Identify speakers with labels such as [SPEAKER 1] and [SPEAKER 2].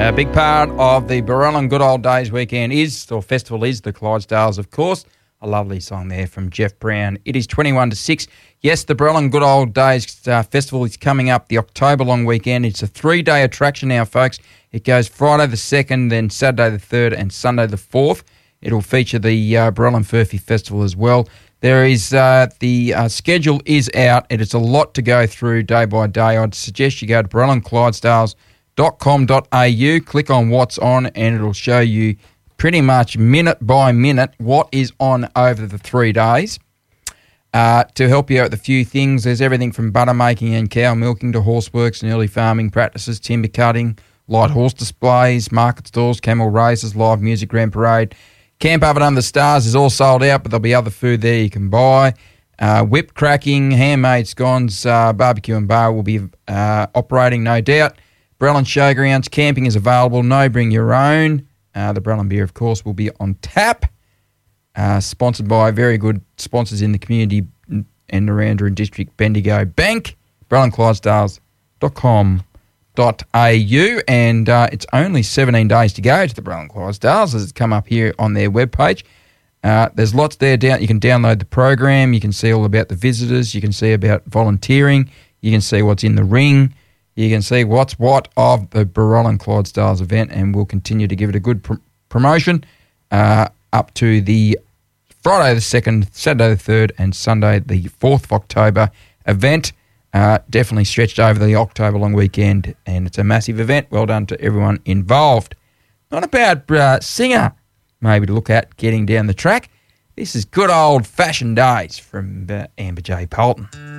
[SPEAKER 1] A big part of the Barellan Good Old Days weekend festival is the Clydesdales, of course. A lovely song there from Jeff Brown. It is 21 to 6. Yes, the Barellan Good Old Days festival is coming up the October long weekend. It's a 3-day attraction now, folks. It goes Friday the 2nd, then Saturday the 3rd and Sunday the 4th. It'll feature the Barellan Furphy Festival as well. There is the schedule is out. It is a lot to go through day by day. I'd suggest you go to BarellanClydesdales.com.au, click on what's on, and it'll show you pretty much minute by minute what is on over the 3 days. To help you out with a few things, there's everything from butter making and cow milking to horseworks and early farming practices, timber cutting, light horse displays, market stalls, camel races, live music, grand parade. Camp Up and Under the Stars is all sold out, but there'll be other food there you can buy. Whip cracking, handmade scones, barbecue and bar will be operating, no doubt. Barellan Showgrounds, camping is available. No, bring your own. The Barellan beer, of course, will be on tap. Sponsored by very good sponsors in the community and Narrandera and District, Bendigo Bank. BarellanClydesdales.com.au, and it's only 17 days to go to the Barellan Clydesdales, as it's come up here on their webpage. There's lots there. You can download the program. You can see all about the visitors. You can see about volunteering. You can see what's in the ring. You can see what's what of the Barellan Clydesdales event, and we'll continue to give it a good promotion up to the Friday the 2nd, Saturday the 3rd, and Sunday the 4th of October event. Definitely stretched over the October long weekend, and it's a massive event. Well done to everyone involved. Not a bad singer, maybe, to look at getting down the track. This is Good Old Fashioned Days from Amber J. Polton.